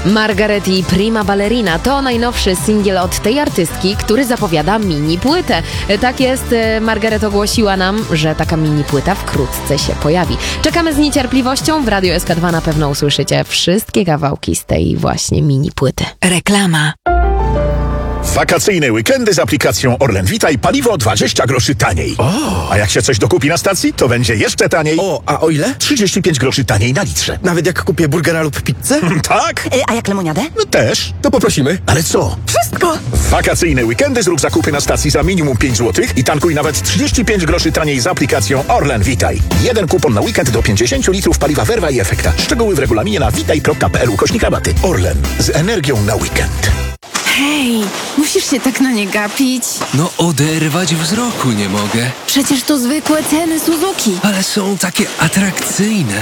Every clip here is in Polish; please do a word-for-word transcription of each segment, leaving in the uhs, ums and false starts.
Margaret i Prima Ballerina to najnowszy singiel od tej artystki, który zapowiada mini płytę. Tak jest, Margaret ogłosiła nam, że taka mini płyta wkrótce się pojawi. Czekamy z niecierpliwością. W Radio S K dwa na pewno usłyszycie wszystkie kawałki z tej właśnie mini płyty. Reklama. Wakacyjne weekendy z aplikacją Orlen Witaj, paliwo dwadzieścia groszy taniej. O! A jak się coś dokupi na stacji, to będzie jeszcze taniej. O, a o ile? trzydzieści pięć groszy taniej na litrze. Nawet jak kupię burgera lub pizzę? Tak? A jak lemoniadę? No też. To poprosimy. Ale co? Wszystko! W wakacyjne weekendy zrób zakupy na stacji za minimum pięć złotych i tankuj nawet trzydzieści pięć groszy taniej z aplikacją Orlen Witaj. Jeden kupon na weekend do pięćdziesiąt litrów paliwa Verva i Efekta. Szczegóły w regulaminie na witaj kropka p l ukośnik rabaty. Orlen. Z energią na weekend. Hej, musisz się tak na nie gapić. No oderwać wzroku nie mogę. Przecież to zwykłe ceny Suzuki. Ale są takie atrakcyjne.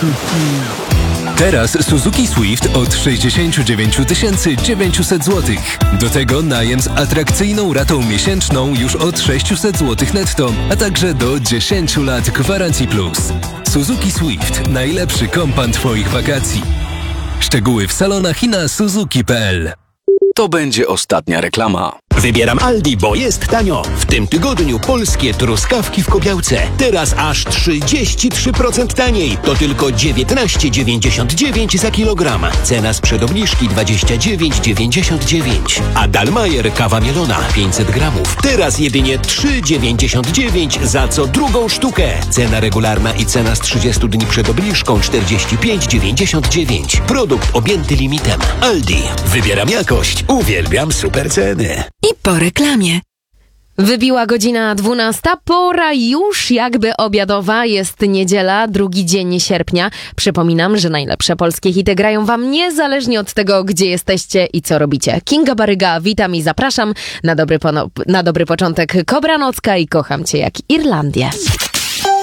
Teraz Suzuki Swift od sześćdziesiąt dziewięć tysięcy dziewięćset złotych. Do tego najem z atrakcyjną ratą miesięczną już od sześćset złotych netto, a także do dziesięć lat gwarancji plus. Suzuki Swift. Najlepszy kompan twoich wakacji. Szczegóły w salonach i na suzuki kropka p l. To będzie ostatnia reklama. Wybieram Aldi, bo jest tanio. W tym tygodniu polskie truskawki w Kobiałce. Teraz aż trzydzieści trzy procent taniej. To tylko dziewiętnaście dziewięćdziesiąt dziewięć za kilogram. Cena sprzed obniżki dwadzieścia dziewięć dziewięćdziesiąt dziewięć. A Dalmajer kawa mielona pięćset gramów. Teraz jedynie trzy dziewięćdziesiąt dziewięć za co drugą sztukę. Cena regularna i cena z trzydziestu dni przed obniżką czterdzieści pięć dziewięćdziesiąt dziewięć. Produkt objęty limitem. Aldi. Wybieram jakość. Uwielbiam super ceny. I po reklamie. Wybiła godzina dwunasta, pora już jakby obiadowa, jest niedziela, drugi dzień sierpnia. Przypominam, że najlepsze polskie hity grają wam niezależnie od tego, gdzie jesteście i co robicie. Kinga Baryga, witam i zapraszam na dobry, pono- na dobry początek Kobra Nocka i Kocham Cię jak Irlandię.